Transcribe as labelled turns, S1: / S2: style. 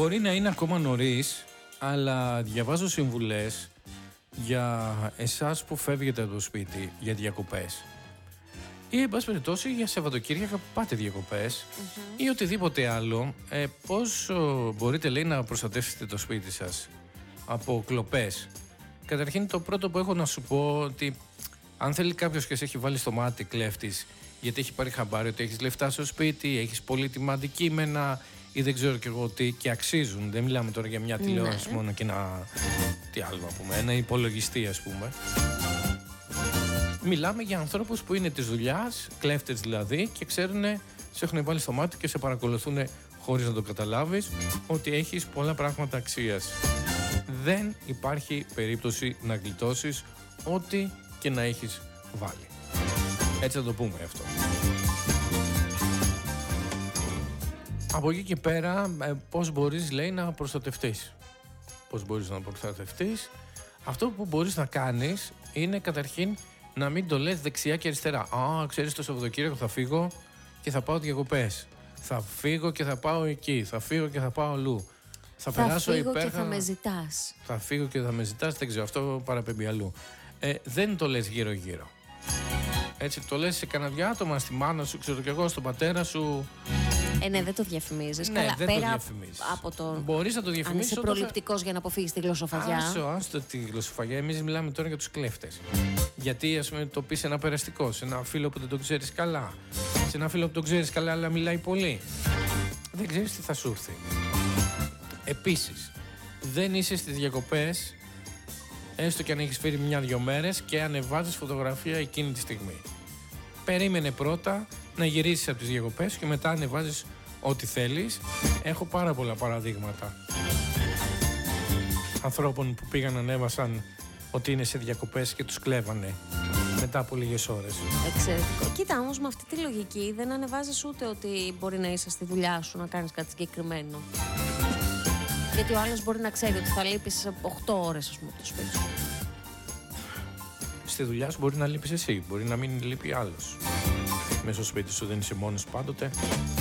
S1: Μπορεί να είναι ακόμα νωρίς, αλλά διαβάζω συμβουλές για εσάς που φεύγετε από το σπίτι για διακοπές. Ή, εν πάση περιπτώσει, για Σαββατοκύριακα που πάτε διακοπές ή οτιδήποτε άλλο. Πώς μπορείτε, λέει, να προστατεύσετε το σπίτι σας από κλοπές. Καταρχήν, το πρώτο που έχω να σου πω, ότι αν θέλει κάποιος και σε έχει βάλει στο μάτι κλέφτης, γιατί έχει πάρει χαμπάρι ότι έχεις λεφτά στο σπίτι, έχεις πολύτιμα αντικείμενα ή δεν ξέρω κι εγώ τι, και αξίζουν. Δεν μιλάμε τώρα για μια τηλεόραση μόνο και ένα. Τι άλλο να πούμε, ένα υπολογιστή, ας πούμε. Μιλάμε για ανθρώπους που είναι της δουλειάς, κλέφτες δηλαδή, και ξέρουν, σε έχουν βάλει στο μάτι και σε παρακολουθούν χωρίς να το καταλάβεις, ότι έχεις πολλά πράγματα αξίας. Δεν υπάρχει περίπτωση να γλιτώσεις ό,τι και να έχεις βάλει. Έτσι θα το πούμε αυτό. Από εκεί και πέρα, πώς μπορείς, λέει, να προστατευτείς. Πώς μπορείς να προστατευτείς. Αυτό που μπορείς να κάνεις είναι καταρχήν να μην το λες δεξιά και αριστερά. Α, ξέρεις, το Σαββατοκύριακο θα φύγω και θα πάω διακοπές. Θα φύγω και θα πάω εκεί. Θα φύγω και θα πάω αλλού. Θα περάσω
S2: φύγω
S1: υπέροχα.
S2: Και θα με ζητάς.
S1: Θα φύγω και θα με ζητάς, δεν ξέρω, αυτό παραπέμπει αλλού. Δεν το λες γύρω-γύρω. Έτσι, το λες σε κανένα δυο άτομα, στη μάνα σου, ξέρω κι εγώ, στον πατέρα σου.
S2: Ναι, δεν το διαφημίζεις.
S1: Ναι,
S2: καλά,
S1: δεν
S2: πέρα
S1: το διαφημίζεις.
S2: Από το.
S1: Μπορείς να το διαφημίσεις.
S2: Αν είσαι προληπτικός για να αποφύγεις τη γλωσσοφαγιά.
S1: Άστο τη γλωσσοφαγιά. Εμείς μιλάμε τώρα για τους κλέφτες. Γιατί, ας πούμε, το πεις ένα περαστικό, σε ένα φίλο που δεν το ξέρεις καλά, σε ένα φίλο που τον ξέρεις καλά, αλλά μιλάει πολύ. Δεν ξέρεις τι θα σου έρθει. Επίσης, δεν είσαι στις διακοπές, έστω και αν έχεις φέρει 1-2 μέρες, και ανεβάζεις φωτογραφία εκείνη τη στιγμή. Περίμενε πρώτα να γυρίσεις από τις διακοπές και μετά ανεβάζεις ό,τι θέλεις. Έχω πάρα πολλά παραδείγματα ανθρώπων που πήγαν, ανέβασαν ότι είναι σε διακοπές και τους κλέβανε μετά από λίγες ώρες.
S2: Εξαιρετικό. Κοίτα, όμως με αυτή τη λογική δεν ανεβάζεις ούτε ότι μπορεί να είσαι στη δουλειά σου να κάνεις κάτι συγκεκριμένο. Γιατί ο άλλος μπορεί να ξέρει ότι θα λείπεις 8 ώρες, ας πούμε, από το σπίτι σου.
S1: Στη δουλειά σου μπορεί να λείπεις εσύ, μπορεί να μην λείπει άλλος. Μέσα στο σπίτι σου δεν είσαι μόνος πάντοτε.